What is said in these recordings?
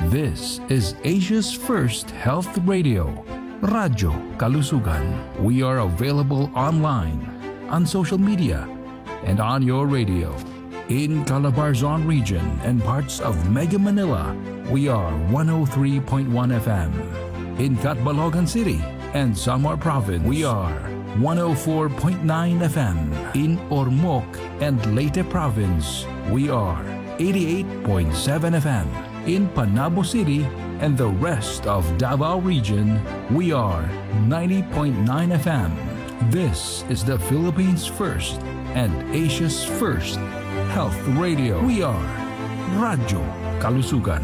This is Asia's first health radio, Radyo Kalusugan. We are available online, on social media, and on your radio. In Calabarzon region and parts of Mega Manila, we are 103.1 FM. In Catbalogan City and Samar Province, we are 104.9 FM. In Ormoc and Leyte Province, we are 88.7 FM. In Panabo City and the rest of Davao region, we are 90.9 FM. This is the Philippines' first and Asia's first health radio. We are Radyo Kalusugan.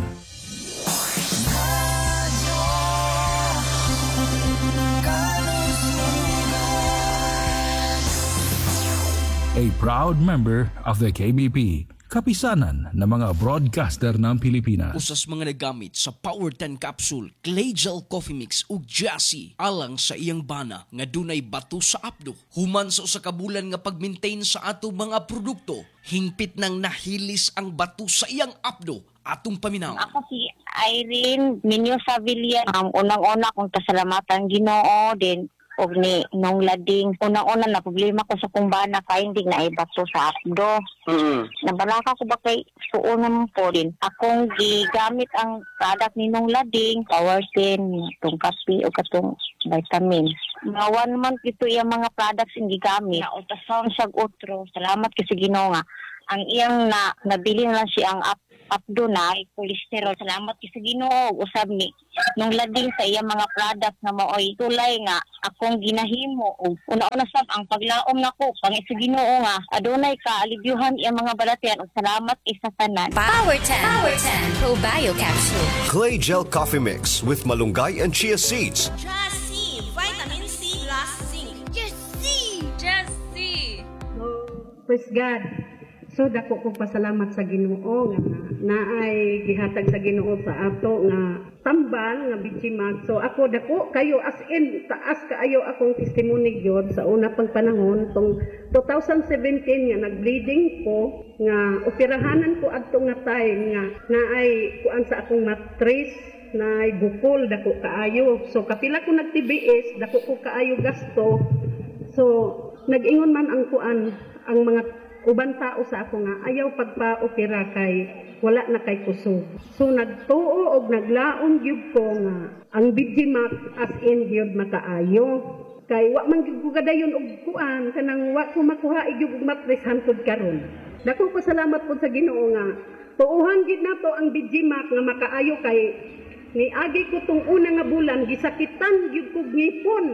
A proud member of the KBP, kapisanan ng mga broadcaster ng Pilipinas. Usas mga nagamit sa Power 10 Capsule, Clay Gel Coffee Mix ug Jassy alang sa iyang bana nga dunay bato sa apdo. Human sa usa ka bulan nga pag-maintain sa ato mga produkto, hingpit nang nahilis ang bato sa iyang apdo atong paminaw. Ako si Irene Minyo Savilla. Unang-una kong pasalamatan Ginoo din og ni nung lading unang-una na problema ko sa kumbana finding na ibato sa apdo. Nabalaka ko ba kay suunan po din akong gigamit ang product ni nung lading Power 10 tong kape o katong vitamin. Mga 1 month ito yung mga products ang gigamit. Na ultrasound sa utro. Salamat kasi Ginoo nga ang iyang nabili na lang siya ang apdo na cholesterol. Salamat kasi Ginoo usab ni nung lading sa iyang mga product na maoy tulay nga akong ginahimo og una-una sab ang paglaom nako pangit sa Ginoo nga adunay ka alibyuhan iyang mga balatian ug salamat isa tanan. Power 10 Probio Capsule, Clay Gel Coffee Mix with malunggay and chia seeds. Just C, vitamin C plus zinc. Just C, just C. Praise God. So dako ko pasalamat sa Ginoo nga naay gihatag sa Ginoo sa ato nga tambal nga bitchimag. So ako dako kayo as in taas kaayo akong testimony gyud sa una pang panahon tong 2017 nga nag-bleeding ko nga operahanan ko adto nga time nga naay kuan sa akong matris naay bukol dako kaayo. So kapila ko nag-TBS dako ko kaayo gasto. So nag-ingon man ang kuan ang mga uban tao sa ako nga ayaw pagpa-opera kay wala na kay kusog. So nagtuo og naglaom gyud ko nga ang Bijimac as in gyud makaayo. Kay wa man gyud ko gadayon og kuan kanang wa ko makuha gyud og matris hantud karon. Dako pasalamat pud sa Ginoo nga tuuhan gyud nato ang Bijimac nga makaayo kay niagi ko tong una nga bulan gisakitan gyud kog ngipon.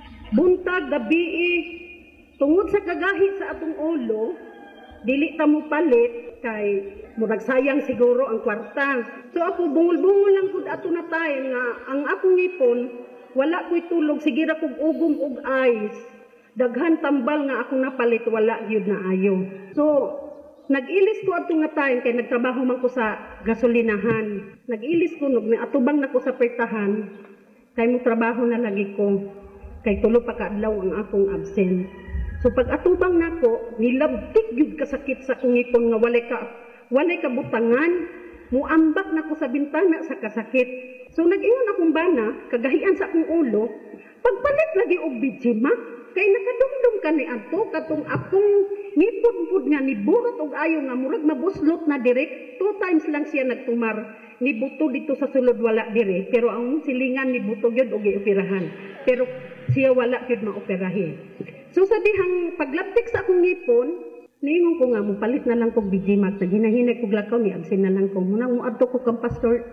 Buntag gabi tungod sa kagahit sa atong ulo dili ta mo palit kay murag sayang siguro ang kwarta. So ako bungol-bungol lang pud ato na time nga ang akong ngipon wala ko'y tulog sige ra kog ugom og ice. Daghan tambal nga ako napalit wala gyud na ayo. So nag-ilis ko ato nga time kay nagtrabaho man ko sa gasolinahan. Nag-ilis ko nog atubang nako sa pertahan kay mo trabaho na lagi ko kay tulo pa ka adlaw ang akong absent. So pag atubang nako, nilabtik gyud kasakit sa akong ngipon nga walay ka butangan, muambak nako sa bintana sa kasakit. So nag-ingon akong bana, kagahian sa akong ulo, pagpalit lagi og Bijimac, kay nakadumdum ka ni adto katong akong ngipon pud nga niburot og ayo nga murag mabuslot na direct. 2 times lang siya nagtumar. Nibuto dito sa sulod wala dire, pero ang silingan nibuto gyud og gioperahan. Pero siya wala gyud maoperahin. So sa dihang paglaptik sa akong ngipon, niingon ko nga mupalit na lang kog Bijimac na ginahinay kog lakaw ni absin na lang ko. Munang muadto ko kang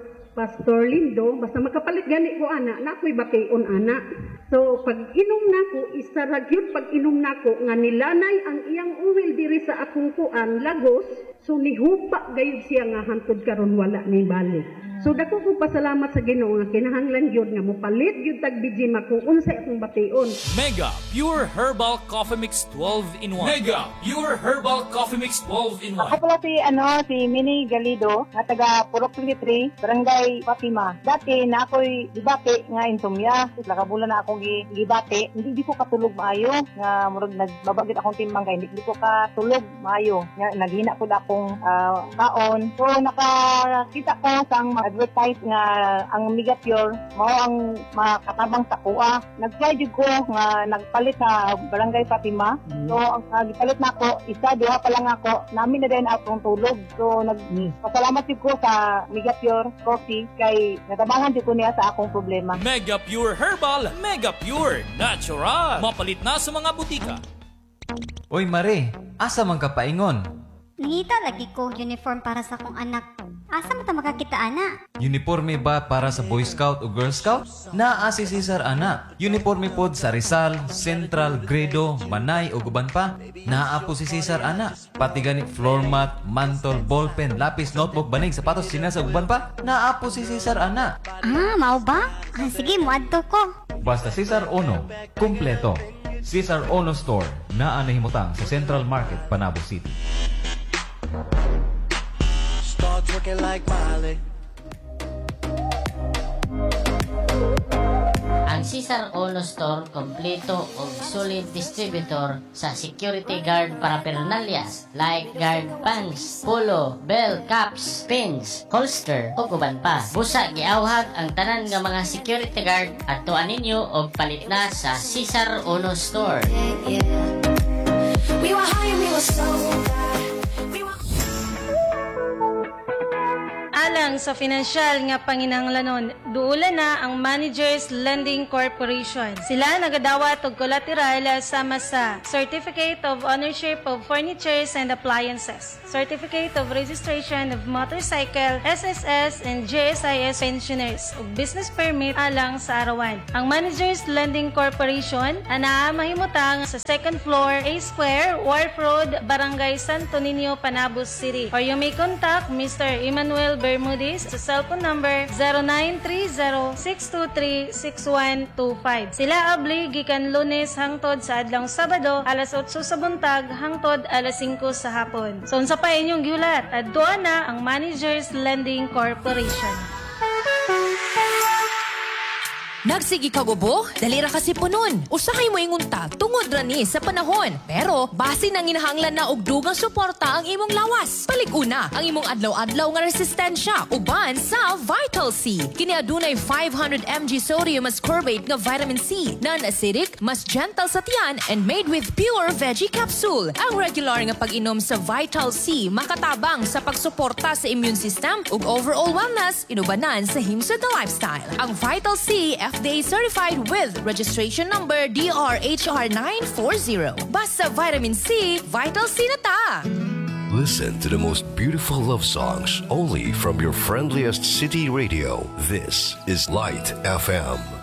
Pastor Lindo, basta makapalit gani ko ana, nakoy bakayon ana. So pag inom nako, isa ra gyud pag inom nako nga nilanay ang iyang oil diri sa akong kuan lagos, so nihupa gayud siya nga hantud karon wala ni balik. So dako ko pasalamat sa Ginoo nga kinahanglan gyud nga mopalit gyud tag Bijimac kung unsay akong bation. Mega Pure Herbal Coffee Mix 12 in 1. Mega Pure Herbal Coffee Mix 12 in 1. Ako pala si Minnie Galido, na taga Purok 23, Barangay Fatima. Dati na ako'y gibati nga insomnia. Lakabulan na akong gibati. Hindi ko katulog maayo. Nga murag nagbabagit akong timbang kay hindi ko katulog maayo. Nga naghina ko akong taon. So nakakita ko sang advertise nga ang Mega Pure mao ang makatabang sa kuha. Nag-try jud ko nga nagpalit sa Barangay Fatima. So ang gipalit nako isa duha pa lang ako. Namin na din akong tulog. So nagpasalamat jud ko sa Mega Pure Coffee kay natabangan jud ko niya sa akong problema. Mega Pure Herbal, Mega Pure Natural. Mapalit na sa mga butika. Oy Mare, asa man ka paingon? Nangita lagi ko uniform para sa akong anak. Asa mo ta makakita ana? Uniforme ba para sa Boy Scout o Girl Scout? Naa si Cesar ana. Uniforme pod sa Rizal, Central, Gredo, Manay o guban pa. Naa po si Cesar ana. Pati ganit floor mat, mantle, ballpen, lapis, notebook, banig, sapatos, sinas o guban pa. Naa po si Cesar ana. Mao ba? Sige, muadto ko. Basta Cesar Ono, kumpleto. Cesar Ono Store, naa nahimutang sa Central Market, Panabo City. Start twerking like Miley. Ang Cesar Ono Store kompleto og solid distributor sa security guard paraphernalias like guard pants, polo, bell, caps, pins, holster ug uban pa. Busa giawhag ang tanan nga mga security guard adtuan ninyo og palit na sa Cesar Ono Store. We were high and we were so bad. Alang sa financial nga panginahanglanon, duula na ang Managers Lending Corporation. Sila nagadawat og collateral sama sa Certificate of Ownership of Furnitures and Appliances, Certificate of Registration of Motorcycle, SSS and JSIS Pensioners ug Business Permit alang sa arawan. Ang Managers Lending Corporation ana mahimutang sa 2nd floor, A Square, Wharf Road, Barangay Santo Niño, Panabo City. Or you may contact Mr. Emmanuel Bermudez sa cellphone number 0930-623-6125. Sila abli gikan Lunes hangtod sa adlong Sabado alas 8 sa buntag hangtod alas 5 sa hapon. So unsa pa inyong giulat? Adtuan na ang Managers Lending Corporation. Nagsigi ka gubo? Dali ra kasi punon. Usahay mo ingunta tungod ra ni sa panahon. Pero base nang ginahanglan na og dugang suporta ang imong lawas. Palig-una ang imong adlaw-adlaw nga resistensya uban sa Vital C. Kini adunay 500 mg sodium ascorbate nga vitamin C, non-acidic, mas gentle sa tiyan and made with pure veggie capsule. Ang regular nga pag-inom sa Vital C makatabang sa pagsuporta sa immune system ug overall wellness inubanan sa himsa the lifestyle. Ang Vital C FDA certified with registration number DRHR940. Basta vitamin C, Vital C na ta! Listen to the most beautiful love songs only from your friendliest city radio. This is Light FM.